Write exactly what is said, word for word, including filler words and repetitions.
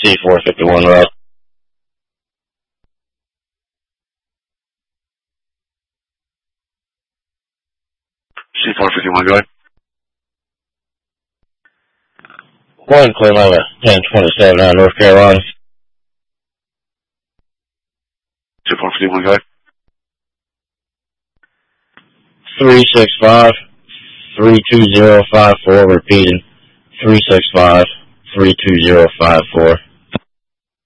C four fifty-one route. C four fifty-one, go ahead. One clear mile ten twenty-seven out of North Carolina. C four fifty-one, go ahead. three six five, three two zero five four, repeating, three six five, three two zero five four.